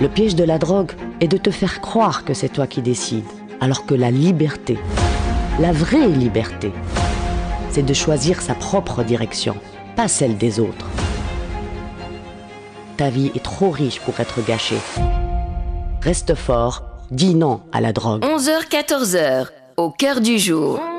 Le piège de la drogue est de te faire croire que c'est toi qui décides, alors que la liberté, la vraie liberté, c'est de choisir sa propre direction, pas celle des autres. Ta vie est trop riche pour être gâchée. Reste fort, dis non à la drogue. 11h-14h, au cœur du jour.